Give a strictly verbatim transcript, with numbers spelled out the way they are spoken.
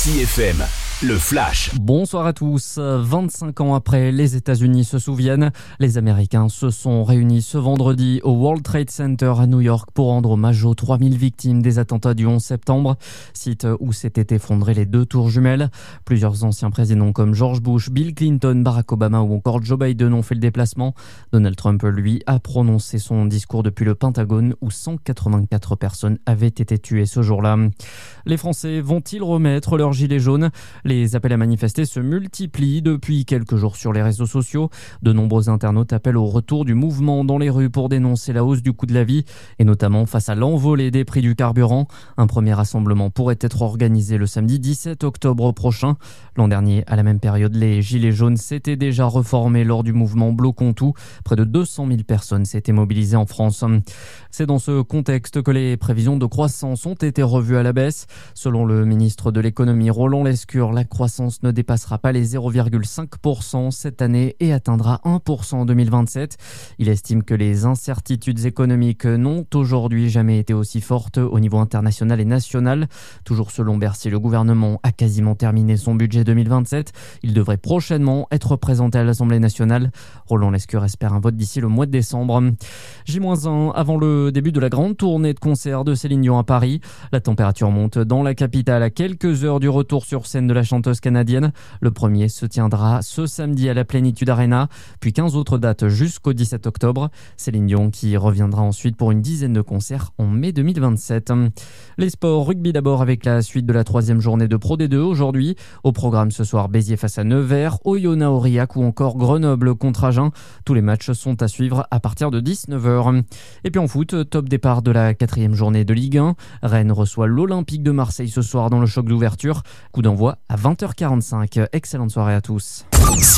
City F M, le Flash. Bonsoir à tous. vingt-cinq ans après, les États-Unis se souviennent. Les Américains se sont réunis ce vendredi au World Trade Center à New York pour rendre hommage aux trois mille victimes des attentats du onze septembre, site où s'étaient effondrées les deux tours jumelles. Plusieurs anciens présidents comme George Bush, Bill Clinton, Barack Obama ou encore Joe Biden ont fait le déplacement. Donald Trump, lui, a prononcé son discours depuis le Pentagone où cent quatre-vingt-quatre personnes avaient été tuées ce jour-là. Les Français vont-ils remettre leur gilet jaune ? Les appels à manifester se multiplient depuis quelques jours sur les réseaux sociaux. De nombreux internautes appellent au retour du mouvement dans les rues pour dénoncer la hausse du coût de la vie et notamment face à l'envolée des prix du carburant. Un premier rassemblement pourrait être organisé le samedi dix-sept octobre prochain. L'an dernier, à la même période, les Gilets jaunes s'étaient déjà reformés lors du mouvement Bloquons tout. Près de deux cent mille personnes s'étaient mobilisées en France. C'est dans ce contexte que les prévisions de croissance ont été revues à la baisse. Selon le ministre de l'économie Roland Lescure, la croissance ne dépassera pas les zéro virgule cinq pour cent cette année et atteindra un pour cent en deux mille vingt-sept. Il estime que les incertitudes économiques n'ont aujourd'hui jamais été aussi fortes au niveau international et national. Toujours selon Bercy, le gouvernement a quasiment terminé son budget deux mille vingt-sept. Il devrait prochainement être présenté à l'Assemblée nationale. Roland Lescure espère un vote d'ici le mois de décembre. J un avant le début de la grande tournée de concerts de Céline Dion à Paris. La température monte dans la capitale à quelques heures du retour sur scène de la chanteuse canadienne. Le premier se tiendra ce samedi à la Plénitude Arena, puis quinze autres dates jusqu'au dix-sept octobre. Céline Dion qui reviendra ensuite pour une dizaine de concerts en mai deux mille vingt-sept. Les sports, rugby d'abord avec la suite de la troisième journée de Pro D deux aujourd'hui. Au programme ce soir, Béziers face à Nevers, Oyonnax Aurillac ou encore Grenoble contre Agen. Tous les matchs sont à suivre à partir de dix-neuf heures. Et puis en foot, top départ de la quatrième journée de Ligue un. Rennes reçoit l'Olympique de Marseille ce soir dans le choc d'ouverture. Coup d'envoi à vingt heures quarante-cinq. Excellente soirée à tous.